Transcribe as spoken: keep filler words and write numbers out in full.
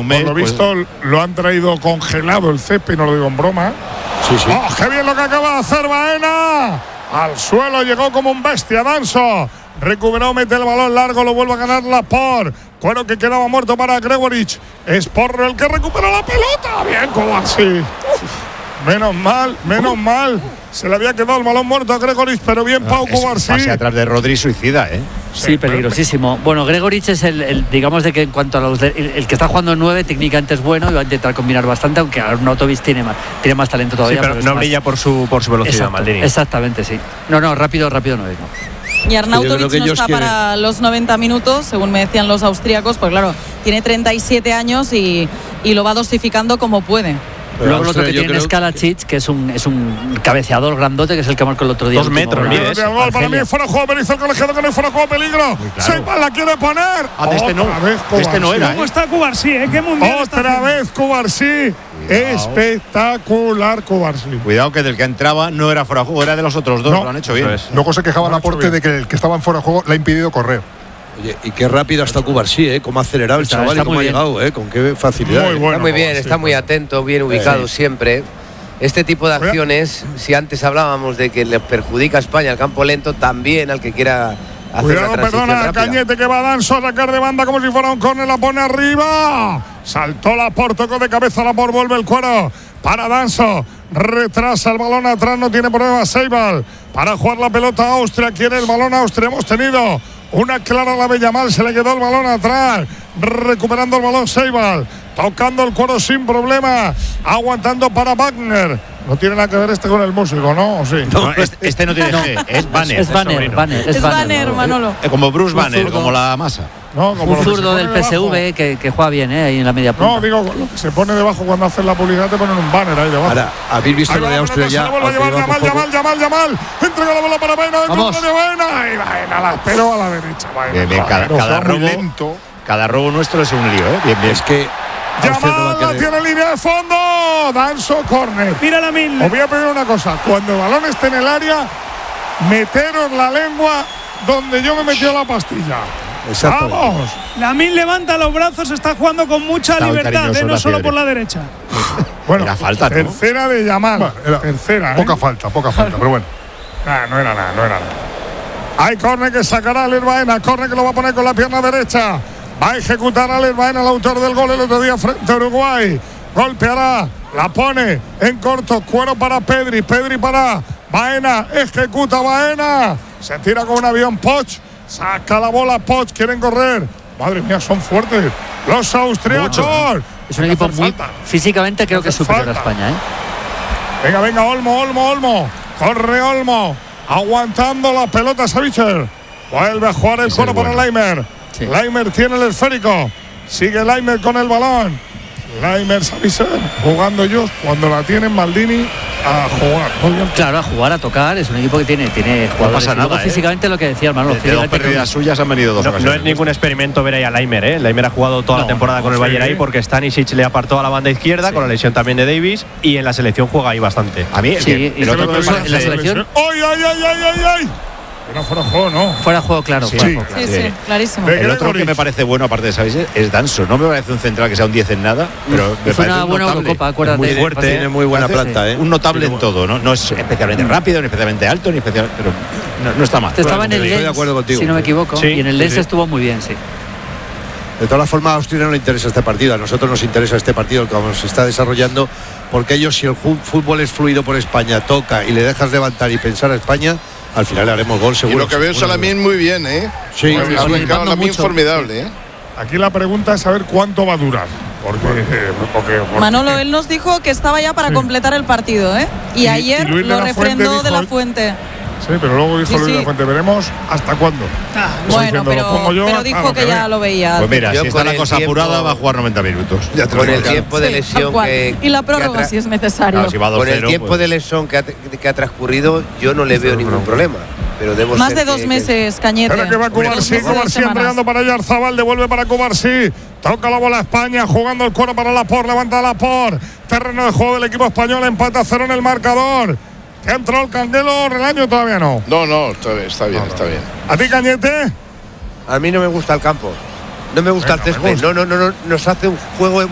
un mes, por lo visto pues, lo han traído congelado el césped, y no lo digo en broma. Sí, sí. ¡Oh, qué bien lo que acaba de hacer Baena! Al suelo llegó como un bestia Danso. Recuperó, mete el balón largo, lo vuelve a ganar Laporte. Cuero que quedaba muerto para Gregoritsch. Es Porro el que recupera la pelota. Bien, como así. Menos mal, menos mal. Se le había quedado el balón muerto a Gregoritsch, pero bien Pau Cubarsí. Pase atrás de Rodri suicida, ¿eh? Sí, peligrosísimo. Bueno, Gregoritsch es el, el digamos, de que en cuanto a los de, el, el que está jugando en nueve, técnicamente es bueno y va a intentar combinar bastante, aunque Arnautovic tiene más, tiene más talento todavía. Sí, pero, pero no brilla más por su por su velocidad, Exacto, Maldini. Exactamente, sí. No, no, rápido, rápido no es, no. Y Arnautovic no está quieren... para los noventa minutos, según me decían los austríacos, pues claro, tiene treinta y siete años y, y lo va dosificando como puede. Pero luego lo otro que tiene es Kalachich, que es un, es un cabeceador grandote, que es el que marcó el otro día. Dos metros, mira. El gol para mí, fuera de juego, Berizzo, el colegiado que no hay fuera de juego, peligro. Seipa la quiere poner. Ah, de este no, vez, de este no era. ¿Cómo ¿eh? está Cubarsí? ¿eh? ¿Qué mundial Otra está vez Cubarsí. Espectacular Cubarsí. Cuidado que del que entraba no era fuera de juego, era de los otros dos, no, lo han hecho bien. Es. Luego se quejaba Laporte de que el que estaba en fuera de juego le ha impedido correr. Oye, y qué rápido está Cubarsí, ¿eh? Cómo ha acelerado el está, chaval está y cómo ha bien. llegado, ¿eh? Con qué facilidad. Muy bueno, está muy bien, Cubarsí, está muy atento, bien ubicado sí. siempre. Este tipo de acciones, si antes hablábamos de que le perjudica a España el campo lento, también al que quiera hacer Cuidado, la transición perdona, rápida. Cañete que va Danso a sacar de banda como si fuera un córner, la pone arriba. Saltó Laporte, tocó de cabeza, Laporte vuelve el cuero para Danso. Retrasa el balón atrás, no tiene problema Seibal. Para jugar la pelota a Austria, quiere el balón Austria. Hemos tenido una clara la Bellamal, se le quedó el balón atrás. Recuperando el balón Seibal. Tocando el cuero sin problema. Aguantando para Wagner. No tiene nada que ver este con el músico, ¿no? ¿O sí? No, este, este no tiene G, es Banner. Es Banner, Banner. Es Banner, Manolo. Eh, como Bruce Banner, como la masa. No, como un zurdo del P S V que, que juega bien, ¿eh? Ahí en la media punta. No, digo, lo que se pone debajo cuando hacen la publicidad, te ponen un banner ahí debajo. Ahora, ¿habéis visto lo de Austria ya? Se lo vuelve a llevar Yamal, Yamal, Yamal, Yamal. Entrega la bola para Baena, dentro de Baena. Y Baena la esperó a la derecha. Baena. Bien, bien, cada, cada robo, lento. cada robo nuestro es un lío, ¿eh? Bien, bien. Es que Yamal la tiene en línea de fondo. Danso, córner. Mira la mil. Os voy a pedir una cosa. Cuando el balón esté en el área, meteros la lengua donde yo me metí la pastilla. Exacto. ¡Vamos! La mil levanta los brazos, está jugando con mucha Está libertad, ¿eh? No solo por la derecha. Bueno, era falta, ¿no? Tercera de Yamal. Bueno, era tercera, poca ¿eh? falta, poca falta, pero bueno. Nah, no era nada, no era nada. Hay córner que sacará Alex Baena, córner que lo va a poner con la pierna derecha. Va a ejecutar Alex Baena, el autor del gol el otro día frente a Uruguay. Golpeará, la pone en corto, cuero para Pedri, Pedri para Baena, ejecuta Baena. Se tira con un avión Poch, saca la bola Poch, quieren correr. Madre mía, son fuertes los austriacos. Es un equipo muy falta. Físicamente creo que es superior falta. a España, ¿eh? Venga, venga, Olmo, Olmo, Olmo. Corre Olmo, aguantando la pelota Savicher. Vuelve a jugar el cuero para bueno. Leimer. Sí. Leimer tiene el esférico. Sigue Leimer con el balón. Leimer, Savicher, jugando ellos cuando la tienen Maldini a jugar. Claro, a jugar, a tocar. Es un equipo que tiene, tiene jugadores. No pasa nada, ¿eh? Físicamente lo que decía Manolo. De, de dos pérdidas suyas han venido dos no, ocasiones. No es ningún experimento ver ahí a Leimer, ¿eh? Leimer ha jugado toda no, la temporada no, con el sí. Bayern ahí porque Stanisic le apartó a la banda izquierda sí. con la lesión también de Davis y en la selección juega ahí bastante. A mí, sí, el, el otro que me parece, en la selección. ¡Ay, ay, ay, ay, ay! ay! Que no fuera juego, ¿no? Fuera juego, claro. Sí, fuera sí, juego, claro. Sí, sí, clarísimo. El otro que me parece bueno, aparte de Savic, es Danso. No me parece un central que sea un diez en nada, pero me fue parece una un buena notable. Eurocopa, acuérdate. Muy fuerte, tiene muy buena planta, ¿eh? Un notable en todo, ¿no? No es especialmente rápido, ni especialmente alto, ni especial, pero no, no está mal. Estaba en el Estoy de acuerdo Lens, contigo. si no me equivoco, Sí, y en el sí, Lens sí. estuvo muy bien, sí. De todas formas, a Austria no le interesa este partido. A nosotros nos interesa este partido, como se está desarrollando, porque ellos, si el fútbol es fluido por España, toca y le dejas levantar y pensar a España, al final le haremos gol seguro. Y lo que veo es a Lamine muy bien, ¿eh? Sí, muy bien. Lamine formidable, ¿eh? Aquí la pregunta es saber cuánto va a durar. Porque, eh, porque, porque Manolo, él nos dijo que estaba ya para sí. completar el partido, ¿eh? Y, y ayer y lo refrendó dijo, de la Fuente. Sí, pero luego dijo sí, Luis sí. de la Fuente, veremos hasta cuándo. Ah, bueno, pero, yo, pero dijo que, que ya lo veía. Pues mira, yo si está la cosa tiempo, apurada, va a jugar noventa minutos. Ya con el tiempo de lesión sí, que, y la prórroga si es necesario. Claro, si va con el tiempo pues. de lesión que ha, que ha transcurrido, yo no le veo ningún problema. Pero debo Más ser de dos que, meses, que... Cañete. Pero que va Cubarsí, Cubarsí entregando para Yarzabal, devuelve para Cubarsí. Toca la bola a España, jugando el cuero para Laporte, levanta Laporte. Terreno de juego del equipo español, empata a cero en el marcador. ¿Que entró el Canguelo? Relaño todavía no. No, no, está bien, está bien, no, no, está bien. ¿A ti, Cañete? A mí no me gusta el campo. No me gusta Venga, el césped. No, no, no, no. Nos hace un juego